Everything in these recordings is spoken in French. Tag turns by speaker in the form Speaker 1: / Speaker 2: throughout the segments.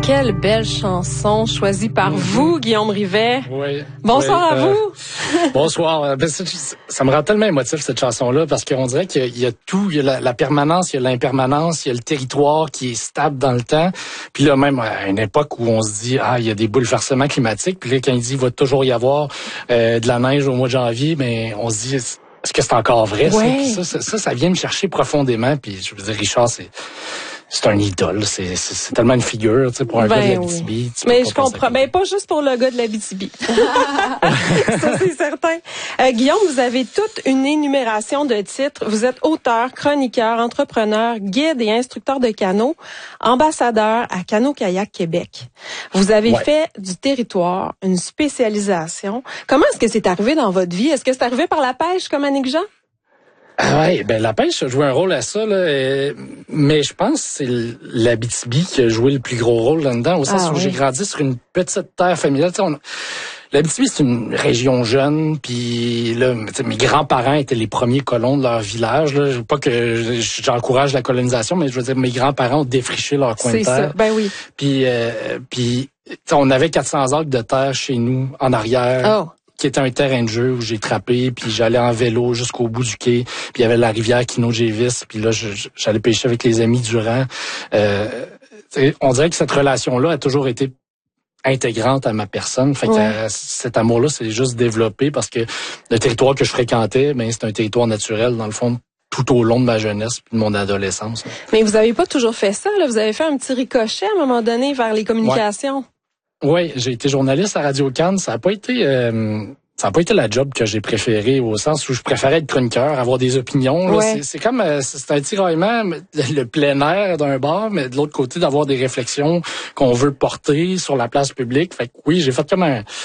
Speaker 1: Quelle belle chanson choisie par vous, Guillaume Rivet.
Speaker 2: Oui.
Speaker 1: Bonsoir à vous.
Speaker 2: Bonsoir. Ça me rend tellement émotif, cette chanson-là, parce qu'on dirait qu'il y a tout. Il y a la permanence, il y a l'impermanence, il y a le territoire qui est stable dans le temps. Puis là, même à une époque où on se dit, il y a des bouleversements climatiques. Puis là, quand il dit, il va toujours y avoir de la neige au mois de janvier, mais on se dit, est-ce que c'est encore vrai?
Speaker 1: Ouais.
Speaker 2: Ça vient me chercher profondément. Puis je veux dire, Richard, c'est un idole, c'est tellement une figure, tu sais, pour un gars de l'Abitibi.
Speaker 1: Oui. Mais je comprends, pas juste pour le gars de l'Abitibi. Ça, c'est certain. Guillaume, vous avez toute une énumération de titres. Vous êtes auteur, chroniqueur, entrepreneur, guide et instructeur de canot, ambassadeur à Canot-Kayak Québec. Vous avez fait du territoire une spécialisation. Comment est-ce que c'est arrivé dans votre vie? Est-ce que c'est arrivé par la pêche comme Annick Jean?
Speaker 2: La pêche a joué un rôle à ça, là, mais je pense que c'est l'Abitibi qui a joué le plus gros rôle là-dedans, au sens où j'ai grandi sur une petite terre familiale. L'Abitibi, c'est une région jeune, puis là, mes grands-parents étaient les premiers colons de leur village. Là. Pas que j'encourage la colonisation, mais je veux dire, mes grands-parents ont défriché leur coin de terre.
Speaker 1: C'est ça, ben oui.
Speaker 2: Puis on avait 400 acres de terre chez nous, en arrière. Oh. Qui était un terrain de jeu où j'ai trappé, puis j'allais en vélo jusqu'au bout du quai, puis il y avait la rivière Kino-Gévis, puis là, j'allais pêcher avec les amis durant. On dirait que cette relation-là a toujours été intégrante à ma personne. Fait que cet amour-là, c'est juste développé parce que le territoire que je fréquentais, c'est un territoire naturel, dans le fond, tout au long de ma jeunesse puis de mon adolescence.
Speaker 1: Mais vous avez pas toujours fait ça, là. Vous avez fait un petit ricochet à un moment donné vers les communications.
Speaker 2: Oui, j'ai été journaliste à Radio-Can. Ça n'a pas été la job que j'ai préférée, au sens où je préférais être chroniqueur, avoir des opinions. Là. C'est comme c'est un tiraillement, le plein air d'un bar, mais de l'autre côté d'avoir des réflexions qu'on veut porter sur la place publique. Fait que oui, j'ai fait comme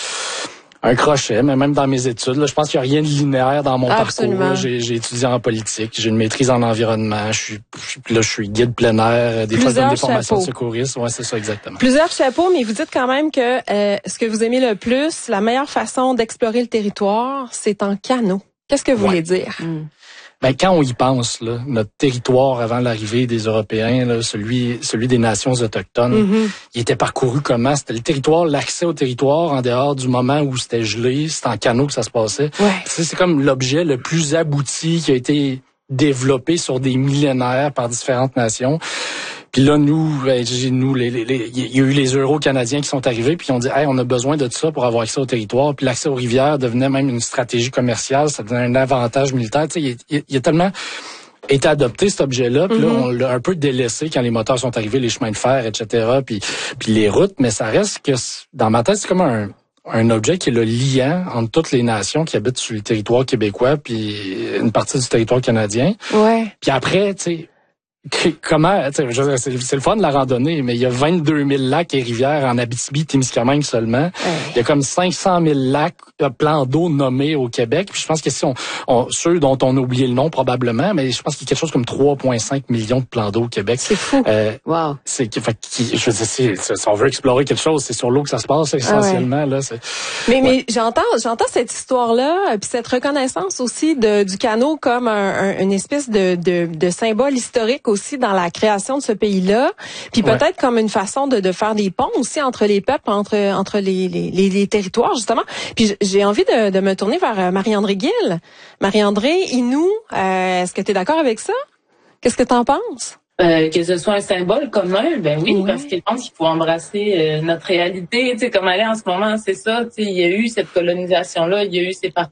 Speaker 2: un crochet, mais même dans mes études, là, je pense qu'il n'y a rien de linéaire dans mon parcours. J'ai étudié en politique, j'ai une maîtrise en environnement, je suis guide plein air, des fois je donne des formations de secouristes. Ouais, c'est ça exactement.
Speaker 1: Plusieurs chapeaux, mais vous dites quand même que ce que vous aimez le plus, la meilleure façon d'explorer le territoire, c'est en canot. Qu'est-ce que vous voulez dire?
Speaker 2: Quand on y pense, là, notre territoire avant l'arrivée des Européens, là, celui des nations autochtones, il était parcouru comment? C'était le territoire, l'accès au territoire en dehors du moment où c'était gelé, c'était en canot que ça se passait. C'est comme l'objet le plus abouti qui a été développé sur des millénaires par différentes nations. Puis là, il y a eu les Euro-Canadiens qui sont arrivés, puis on dit, on a besoin de ça pour avoir accès au territoire. Puis l'accès aux rivières devenait même une stratégie commerciale, ça devenait un avantage militaire. Tu sais, il y a tellement été adopté cet objet-là, puis là, on l'a un peu délaissé quand les moteurs sont arrivés, les chemins de fer, etc., puis les routes. Mais ça reste que, dans ma tête, c'est comme un objet qui est le liant entre toutes les nations qui habitent sur le territoire québécois, puis une partie du territoire canadien. Puis après, tu sais, comment, c'est le fun de la randonnée, mais il y a 22 000 lacs et rivières en Abitibi-Témiscamingue seulement. Il y a comme 500 000 lacs, plans d'eau nommés au Québec. Puis je pense que si ceux dont on a oublié le nom probablement, mais je pense qu'il y a quelque chose comme 3,5 millions de plans d'eau au Québec.
Speaker 1: C'est fou.
Speaker 2: Wow. Je veux dire, si on veut explorer quelque chose, c'est sur l'eau que ça se passe essentiellement. Là,
Speaker 1: mais j'entends cette histoire-là, puis cette reconnaissance aussi du canot comme une espèce de symbole historique aussi dans la création de ce pays-là, puis peut-être comme une façon de faire des ponts aussi entre les peuples, entre les territoires justement. Puis j'ai envie de me tourner vers Marie-André Gill. Marie-André, Inou, est-ce que tu es d'accord avec ça? Qu'est-ce que tu en penses?
Speaker 3: Que ce soit un symbole commun, parce que je pense qu'il faut embrasser notre réalité. Tu sais, comme elle est en ce moment, c'est ça. Tu sais, il y a eu cette colonisation-là, il y a eu ces